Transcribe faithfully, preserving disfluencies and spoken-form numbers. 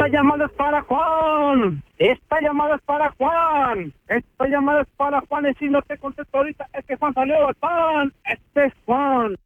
Esta llamada es para Juan. Esta llamada es para Juan. Esta llamada es para Juan. Y si no te contesto ahorita, es que Juan salió del pan. Este es Juan.